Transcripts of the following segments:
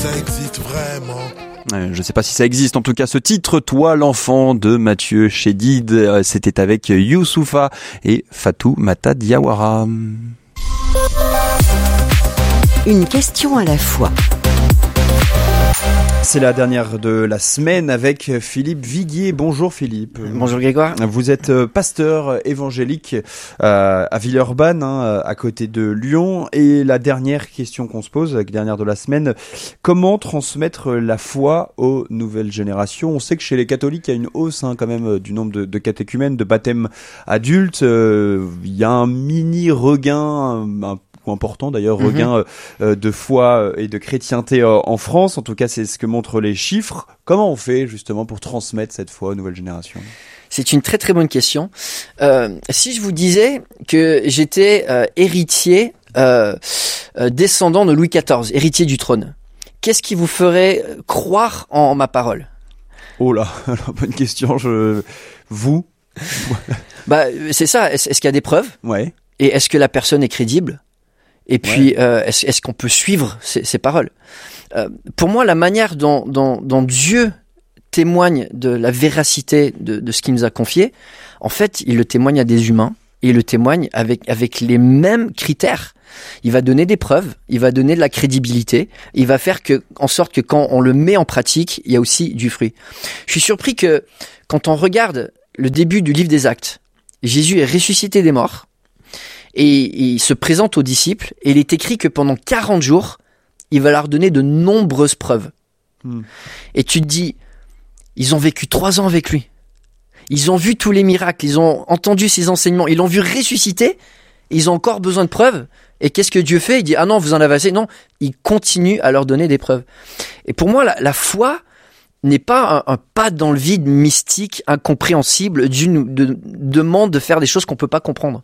Ça existe vraiment. Je ne sais pas si ça existe, en tout cas ce titre, Toi l'enfant de Mathieu Chédid, c'était avec Youssoupha et Fatou Mata Diawara. Une question à la fois. C'est la dernière de la semaine avec Philippe Viguier. Bonjour Philippe. Bonjour Grégoire. Vous êtes pasteur évangélique à Villeurbanne, à côté de Lyon. Et la dernière question qu'on se pose, la dernière de la semaine, comment transmettre la foi aux nouvelles générations ? On sait que chez les catholiques, il y a une hausse quand même du nombre de catéchumènes, de baptêmes adultes. Il y a un mini regain, un important d'ailleurs, regain de foi et de chrétienté en France. En tout cas, c'est ce que montrent les chiffres. Comment on fait justement pour transmettre cette foi aux nouvelles générations ? C'est une très très bonne question. Si je vous disais que j'étais héritier, descendant de Louis XIV, héritier du trône, qu'est-ce qui vous ferait croire en ma parole ? Oh là, bonne question. Vous ? C'est ça. Est-ce qu'il y a des preuves ? Ouais. Et est-ce que la personne est crédible ? Et puis, est-ce qu'on peut suivre ces paroles ? Pour moi, la manière dont Dieu témoigne de la véracité de ce qu'il nous a confié, en fait, il le témoigne à des humains, et il le témoigne avec les mêmes critères. Il va donner des preuves, il va donner de la crédibilité, il va faire en sorte que quand on le met en pratique, il y a aussi du fruit. Je suis surpris que quand on regarde le début du livre des Actes, Jésus est ressuscité des morts, et il se présente aux disciples, et il est écrit que pendant 40 jours, il va leur donner de nombreuses preuves. Et tu te dis, ils ont vécu 3 ans avec lui. Ils ont vu tous les miracles, ils ont entendu ses enseignements, ils l'ont vu ressusciter, ils ont encore besoin de preuves. Et qu'est-ce que Dieu fait ? Il dit, ah non, vous en avez assez. Non, il continue à leur donner des preuves. Et pour moi, la foi n'est pas un pas dans le vide mystique, incompréhensible. Dieu nous demande de faire des choses qu'on peut pas comprendre.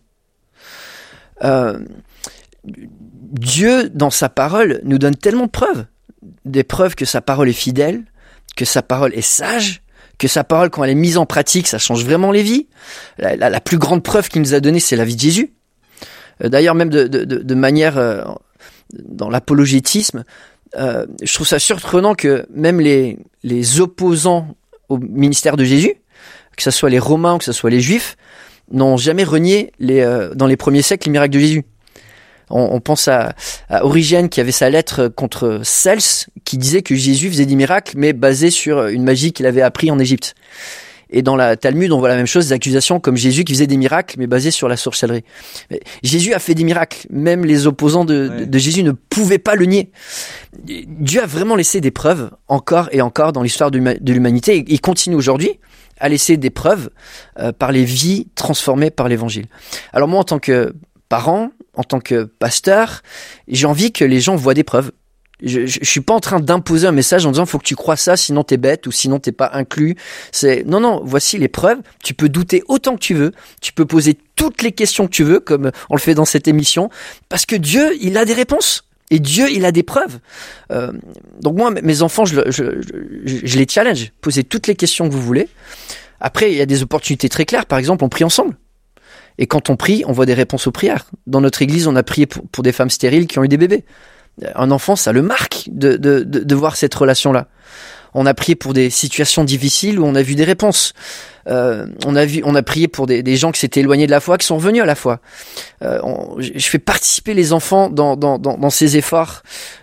Dieu, dans sa parole, nous donne tellement de preuves. Des preuves que sa parole est fidèle, que sa parole est sage, que sa parole, quand elle est mise en pratique, ça change vraiment les vies. La plus grande preuve qu'il nous a donnée, c'est la vie de Jésus. D'ailleurs, même de manière dans l'apologétisme, je trouve ça surprenant que même les opposants au ministère de Jésus, que ce soit les Romains ou que ce soit les Juifs, n'ont jamais renié dans les premiers siècles les miracles de Jésus. On pense à Origène qui avait sa lettre contre Cels, qui disait que Jésus faisait des miracles, mais basés sur une magie qu'il avait appris en Égypte. Et dans la Talmud, on voit la même chose, des accusations comme Jésus qui faisait des miracles, mais basés sur la sorcellerie. Mais Jésus a fait des miracles. Même les opposants de Jésus ne pouvaient pas le nier. Dieu a vraiment laissé des preuves, encore et encore, dans l'histoire de l'humanité. Et il continue aujourd'hui à laisser des preuves par les vies transformées par l'Évangile. Alors moi, en tant que parent, en tant que pasteur, j'ai envie que les gens voient des preuves. Je suis pas en train d'imposer un message en disant faut que tu crois ça, sinon t'es bête ou sinon t'es pas inclus. Non, voici les preuves. Tu peux douter autant que tu veux. Tu peux poser toutes les questions que tu veux, comme on le fait dans cette émission, parce que Dieu, il a des réponses. Et Dieu, il a des preuves. Donc moi, mes enfants, je les challenge. Posez toutes les questions que vous voulez. Après, il y a des opportunités très claires. Par exemple, on prie ensemble. Et quand on prie, on voit des réponses aux prières. Dans notre église, on a prié pour des femmes stériles qui ont eu des bébés. Un enfant, ça le marque de voir cette relation-là. On a prié pour des situations difficiles où on a vu des réponses. On a prié pour des gens qui s'étaient éloignés de la foi, qui sont revenus à la foi. Je fais participer les enfants dans ces efforts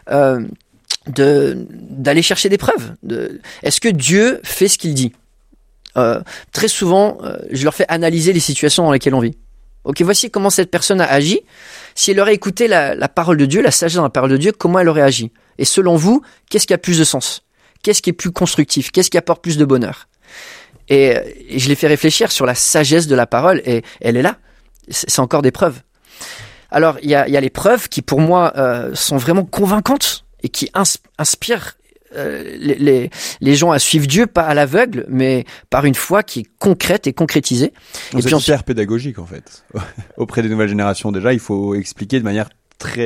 d'aller chercher des preuves. Est-ce que Dieu fait ce qu'il dit ? Très souvent, je leur fais analyser les situations dans lesquelles on vit. Ok, voici comment cette personne a agi. Si elle aurait écouté la parole de Dieu, la sagesse dans la parole de Dieu, comment elle aurait agi ? Et selon vous, qu'est-ce qui a plus de sens ? Qu'est-ce qui est plus constructif ? Qu'est-ce qui apporte plus de bonheur ? Et je les fais réfléchir sur la sagesse de la parole, et elle est là. C'est encore des preuves. Alors, il y a les preuves qui, pour moi, sont vraiment convaincantes et qui inspirent les gens à suivre Dieu, pas à l'aveugle, mais par une foi qui est concrète et concrétisée. Et puis hyper pédagogique en fait. Auprès des nouvelles générations déjà, il faut expliquer de manière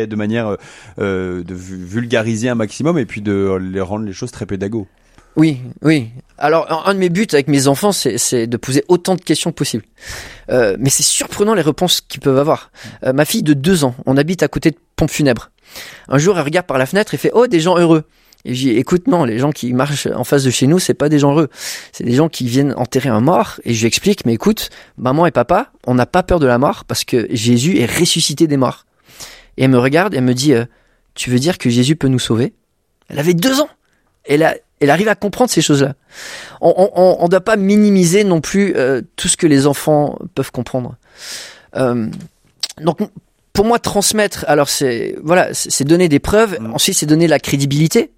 de vulgariser un maximum et puis de les rendre les choses très pédago. Oui. Alors, un de mes buts avec mes enfants, c'est de poser autant de questions que possible. Mais c'est surprenant les réponses qu'ils peuvent avoir. Ma fille de 2 ans, on habite à côté de pompes funèbres. Un jour, elle regarde par la fenêtre et fait « Oh, des gens heureux !» Et je dis, écoute, non, les gens qui marchent en face de chez nous, c'est pas des gens heureux. C'est des gens qui viennent enterrer un mort. Et je lui explique, mais écoute, maman et papa, on n'a pas peur de la mort parce que Jésus est ressuscité des morts. Et elle me regarde et elle me dit, tu veux dire que Jésus peut nous sauver? Elle avait 2 ans. Elle arrive à comprendre ces choses-là. On doit pas minimiser non plus tout ce que les enfants peuvent comprendre. Donc, pour moi, transmettre, alors c'est donner des preuves. Ensuite, c'est donner la crédibilité.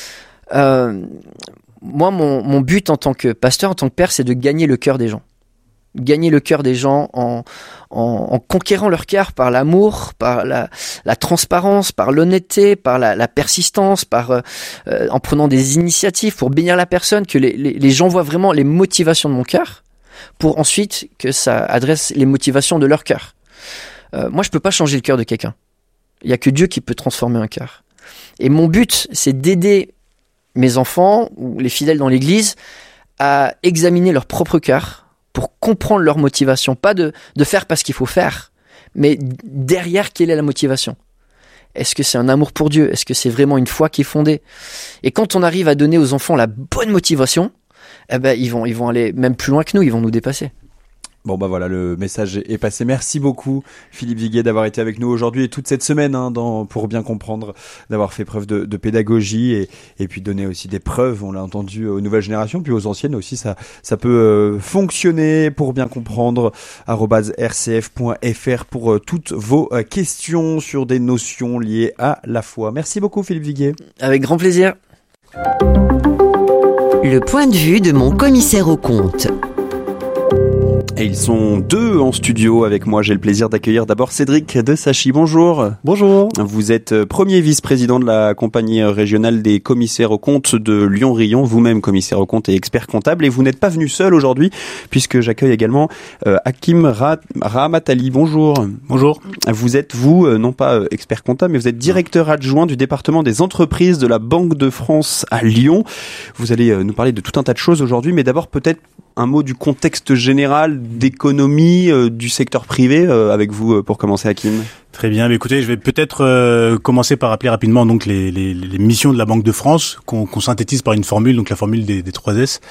Moi, mon but en tant que pasteur, en tant que père, c'est de gagner le cœur des gens. Gagner le cœur des gens en conquérant leur cœur par l'amour, par la transparence, par l'honnêteté, par la persistance, en prenant des initiatives pour bénir la personne, que les gens voient vraiment les motivations de mon cœur, pour ensuite que ça adresse les motivations de leur cœur. Moi, je peux pas changer le cœur de quelqu'un. Il y a que Dieu qui peut transformer un cœur. Et mon but, c'est d'aider mes enfants ou les fidèles dans l'église à examiner leur propre cœur pour comprendre leur motivation. Pas de faire parce qu'il faut faire, mais derrière, quelle est la motivation? Est-ce que c'est un amour pour Dieu? Est-ce que c'est vraiment une foi qui est fondée? Et quand on arrive à donner aux enfants la bonne motivation, ils vont aller même plus loin que nous, ils vont nous dépasser. Bon bah voilà, le message est passé. Merci beaucoup Philippe Viguier d'avoir été avec nous aujourd'hui et toute cette semaine pour bien comprendre, d'avoir fait preuve de pédagogie et puis donner aussi des preuves, on l'a entendu, aux nouvelles générations, puis aux anciennes aussi, ça peut fonctionner pour bien comprendre. @rcf.fr pour toutes vos questions sur des notions liées à la foi. Merci beaucoup Philippe Viguier. Avec grand plaisir. Le point de vue de mon commissaire aux comptes. Et ils sont 2 en studio avec moi. J'ai le plaisir d'accueillir d'abord Cédric Desachi. Bonjour. Bonjour. Vous êtes premier vice-président de la compagnie régionale des commissaires aux comptes de Lyon-Rion, vous-même commissaire aux comptes et expert comptable. Et vous n'êtes pas venu seul aujourd'hui, puisque j'accueille également Hakim Rahmatali. Bonjour. Bonjour. Vous êtes, non pas expert comptable, mais vous êtes directeur adjoint du département des entreprises de la Banque de France à Lyon. Vous allez nous parler de tout un tas de choses aujourd'hui, mais d'abord peut-être un mot du contexte général d'économie du secteur privé avec vous pour commencer, Hakim. Très bien. Écoutez, je vais peut-être commencer par rappeler rapidement donc les missions de la Banque de France qu'on synthétise par une formule, donc la formule des 3 S.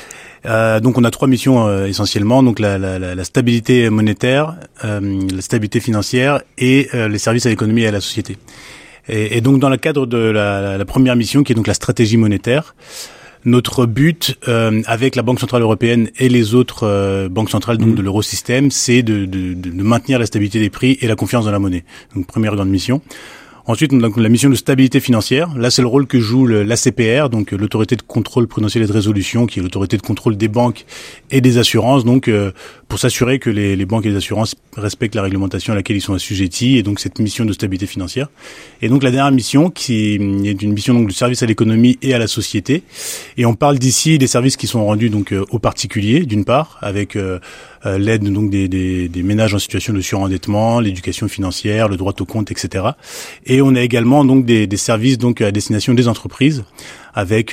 Donc on a 3 missions essentiellement, donc la stabilité monétaire, la stabilité financière et les services à l'économie et à la société. Et donc dans le cadre de la première mission qui est donc la stratégie monétaire, notre but avec la Banque Centrale Européenne et les autres banques centrales donc de l'eurosystème, c'est de maintenir la stabilité des prix et la confiance dans la monnaie. Donc première grande mission. Ensuite, on a la mission de stabilité financière. Là, c'est le rôle que joue l'ACPR, donc l'autorité de contrôle prudentiel et de résolution, qui est l'autorité de contrôle des banques et des assurances, donc pour s'assurer que les banques et les assurances respectent la réglementation à laquelle ils sont assujettis, et donc cette mission de stabilité financière. Et donc la dernière mission, qui est une mission donc de service à l'économie et à la société. Et on parle d'ici des services qui sont rendus donc aux particuliers, d'une part, avec l'aide donc des ménages en situation de surendettement, l'éducation financière, le droit au compte, etc. Et on a également donc des services donc à destination des entreprises, avec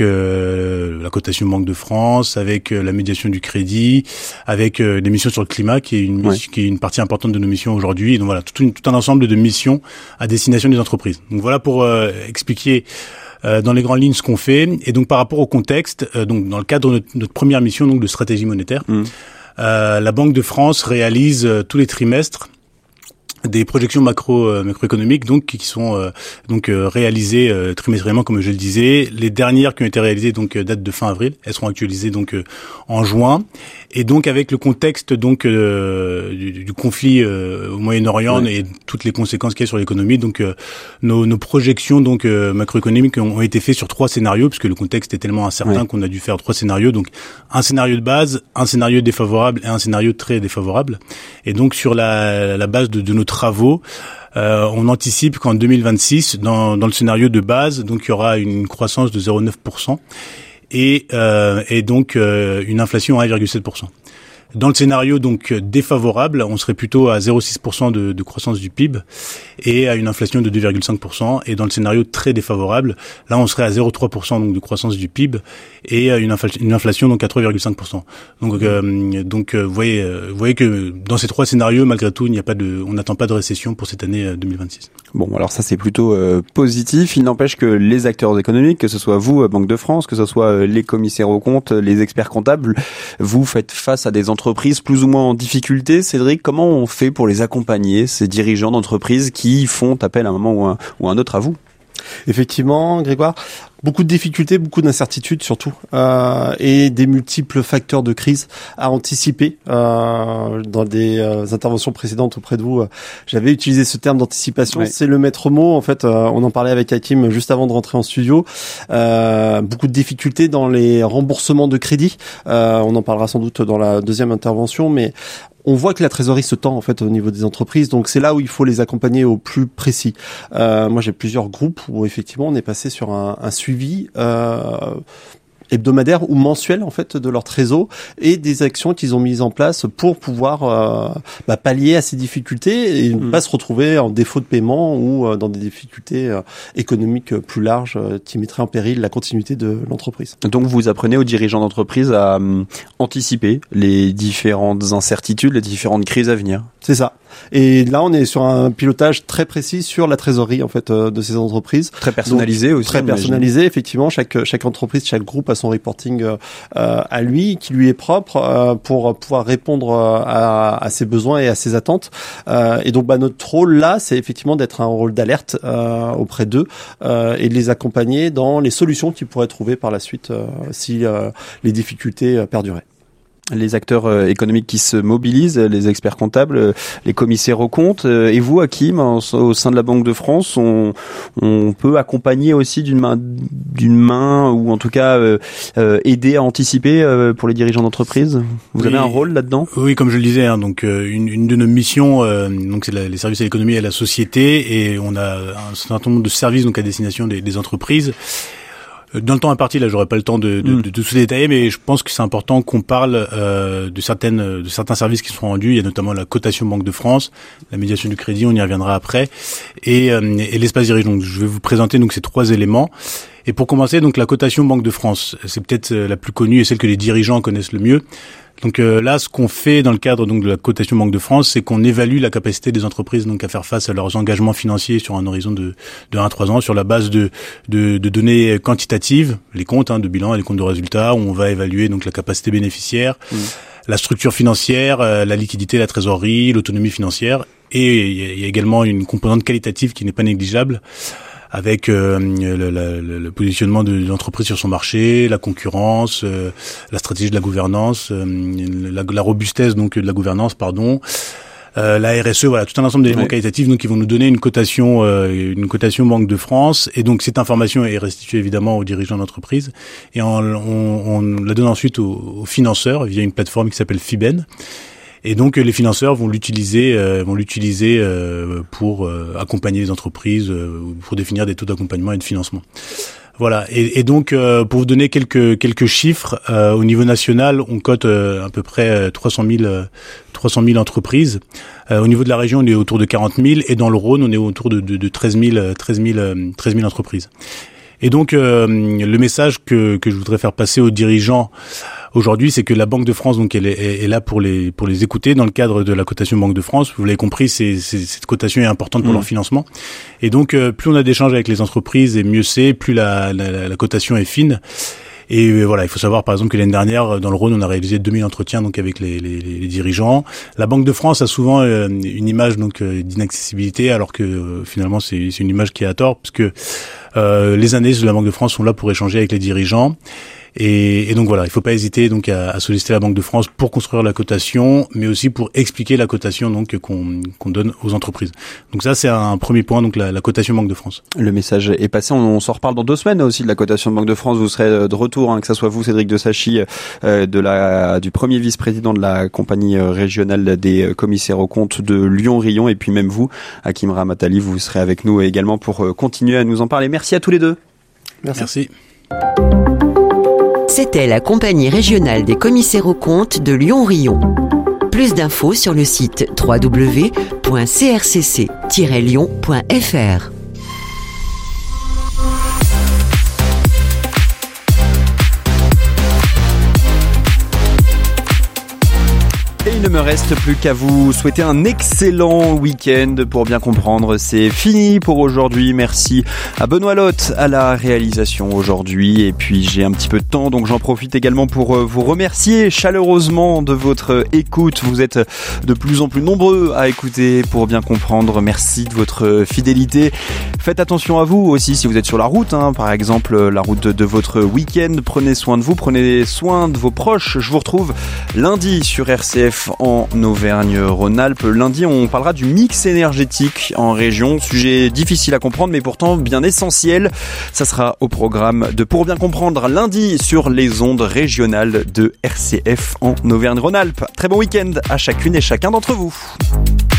la cotation Banque de France, avec la médiation du crédit, avec des missions sur le climat, qui est une partie importante de nos missions aujourd'hui. Et donc voilà, tout un ensemble de missions à destination des entreprises. Donc voilà pour expliquer dans les grandes lignes ce qu'on fait. Et donc par rapport au contexte, donc dans le cadre de notre première mission donc de stratégie monétaire, la Banque de France réalise tous les trimestres des projections macroéconomiques donc qui sont réalisées trimestriellement, comme je le disais. Les dernières qui ont été réalisées donc datent de fin avril, elles seront actualisées donc en juin. Et donc avec le contexte donc du conflit au Moyen-Orient et toutes les conséquences qu'il y a sur l'économie, donc nos projections donc macroéconomiques ont été faites sur 3 scénarios, puisque le contexte est tellement incertain qu'on a dû faire 3 scénarios. Donc un scénario de base, un scénario défavorable et un scénario très défavorable. Et donc sur la base de nos travaux, on anticipe qu'en 2026, dans le scénario de base, donc il y aura une croissance de 0,9% et donc une inflation à 1,7%. Dans le scénario donc défavorable, on serait plutôt à 0,6% de croissance du PIB et à une inflation de 2,5%. Et dans le scénario très défavorable, là on serait à 0,3% donc de croissance du PIB et à une inflation donc à 3,5%. Donc vous voyez que dans ces 3 scénarios, malgré tout, on n'attend pas de récession pour cette année 2026. Bon, alors ça c'est plutôt positif. Il n'empêche que les acteurs économiques, que ce soit vous, Banque de France, que ce soit les commissaires aux comptes, les experts comptables, vous faites face à des entreprises plus ou moins en difficulté. Cédric, comment on fait pour les accompagner, ces dirigeants d'entreprises qui font appel à un moment ou un autre à vous ? Effectivement, Grégoire, beaucoup de difficultés, beaucoup d'incertitudes surtout, et des multiples facteurs de crise à anticiper. Dans des interventions précédentes auprès de vous, j'avais utilisé ce terme d'anticipation. Oui. C'est le maître mot. En fait, on en parlait avec Hakim juste avant de rentrer en studio. Beaucoup de difficultés dans les remboursements de crédit. On en parlera sans doute dans la deuxième intervention, mais on voit que la trésorerie se tend en fait au niveau des entreprises, donc c'est là où il faut les accompagner au plus précis. Moi, j'ai plusieurs groupes où effectivement on est passé sur un suivi hebdomadaire ou mensuel en fait de leur trésor et des actions qu'ils ont mises en place pour pouvoir pallier à ces difficultés et ne pas se retrouver en défaut de paiement ou dans des difficultés économiques plus larges qui mettraient en péril la continuité de l'entreprise. Donc vous apprenez aux dirigeants d'entreprise à anticiper les différentes incertitudes, les différentes crises à venir. C'est ça. Et là, on est sur un pilotage très précis sur la trésorerie en fait de ces entreprises. Très personnalisé. Donc, aussi. Très personnalisé, effectivement. Chaque entreprise, chaque groupe a son reporting à lui, qui lui est propre pour pouvoir répondre à ses besoins et à ses attentes. Et donc, notre rôle là, c'est effectivement d'être un rôle d'alerte auprès d'eux et de les accompagner dans les solutions qu'ils pourraient trouver par la suite si les difficultés perduraient. Les acteurs économiques qui se mobilisent, les experts comptables, les commissaires aux comptes. Et vous, Hakim, au sein de la Banque de France, on peut accompagner aussi d'une main ou en tout cas aider à anticiper pour les dirigeants d'entreprise. Vous avez un rôle là-dedans ? Oui, comme je le disais, donc une de nos missions, donc c'est les services à l'économie et à la société, et on a un certain nombre de services donc à destination des entreprises. Dans le temps imparti, là, j'aurais pas le temps de tout détailler, mais je pense que c'est important qu'on parle de certains services qui sont rendus. Il y a notamment la cotation Banque de France, la médiation du crédit, on y reviendra après, et l'espace dirigeant. Donc, je vais vous présenter donc ces trois éléments. Et pour commencer, donc la cotation Banque de France, c'est peut-être la plus connue et celle que les dirigeants connaissent le mieux. Donc là, ce qu'on fait dans le cadre donc de la cotation Banque de France, c'est qu'on évalue la capacité des entreprises donc à faire face à leurs engagements financiers sur un horizon de 1 à 3 ans sur la base de données quantitatives, les comptes de bilan et les comptes de résultats, où on va évaluer donc la capacité bénéficiaire, la structure financière, la liquidité, la trésorerie, l'autonomie financière, et il y a également une composante qualitative qui n'est pas négligeable, avec le positionnement de l'entreprise sur son marché, la concurrence, la stratégie de la gouvernance, la robustesse donc de la gouvernance, la RSE, voilà, tout un ensemble d'éléments qualitatifs donc qui vont nous donner une cotation Banque de France, et donc cette information est restituée évidemment aux dirigeants d'entreprise et on la donne ensuite aux financeurs via une plateforme qui s'appelle Fiben. Et donc les financeurs vont l'utiliser pour accompagner les entreprises, pour définir des taux d'accompagnement et de financement. Voilà. Et donc pour vous donner quelques chiffres, au niveau national, on cote à peu près 300 000 entreprises. Au niveau de la région, on est autour de 40 000, et dans le Rhône, on est autour de 13 000 entreprises. Et donc le message que je voudrais faire passer aux dirigeants aujourd'hui, c'est que la Banque de France, donc, elle est là pour les écouter dans le cadre de la cotation Banque de France. Vous l'avez compris, cette cotation est importante pour leur financement. Et donc, plus on a d'échanges avec les entreprises, et mieux c'est, plus la cotation est fine. Et voilà, il faut savoir par exemple que l'année dernière, dans le Rhône, on a réalisé 2000 entretiens donc avec les dirigeants. La Banque de France a souvent une image donc d'inaccessibilité, alors que finalement c'est une image qui est à tort, parce que les analystes de la Banque de France sont là pour échanger avec les dirigeants. Et donc voilà, il faut pas hésiter donc à solliciter la Banque de France pour construire la cotation, mais aussi pour expliquer la cotation donc qu'on donne aux entreprises. Donc ça, c'est un premier point, donc la cotation Banque de France. Le message est passé. On s'en reparle dans 2 semaines aussi de la cotation de Banque de France. Vous serez de retour, que ça soit vous, Cédric Desachy, du premier vice-président de la compagnie régionale des commissaires aux comptes de Lyon-Rion, et puis même vous, Hakim Rhamatali, vous serez avec nous également pour continuer à nous en parler. Merci à tous les deux. Merci. C'était la compagnie régionale des commissaires aux comptes de Lyon-Rion. Plus d'infos sur le site www.crcc-lyon.fr. Il ne me reste plus qu'à vous souhaiter un excellent week-end. Pour bien comprendre, c'est fini pour aujourd'hui. Merci à Benoît Lotte à la réalisation aujourd'hui. Et puis j'ai un petit peu de temps, donc j'en profite également pour vous remercier chaleureusement de votre écoute. Vous êtes de plus en plus nombreux à écouter Pour bien comprendre. Merci de votre fidélité. Faites attention à vous aussi si vous êtes sur la route, par exemple la route de votre week-end. Prenez soin de vous, prenez soin de vos proches. Je vous retrouve lundi sur RCF en Auvergne-Rhône-Alpes. Lundi, on parlera du mix énergétique en région. Sujet difficile à comprendre, mais pourtant bien essentiel. Ça sera au programme de Pour bien comprendre lundi sur les ondes régionales de RCF en Auvergne-Rhône-Alpes. Très bon week-end à chacune et chacun d'entre vous.